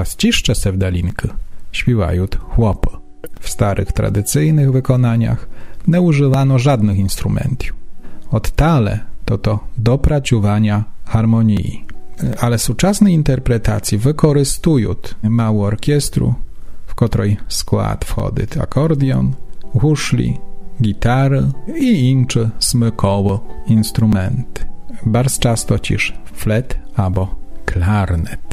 Частіше севдалінки śpiewają chłopy. W starych, tradycyjnych wykonaniach nie używano żadnych instrumentów. Odtale to dopracowania harmonii. Ale współczesne interpretacje wykorzystują małą orkiestru, w której skład wchodzi akordeon, huszli, gitary i inne smykowe instrumenty. Bardzo często też flet albo klarnet.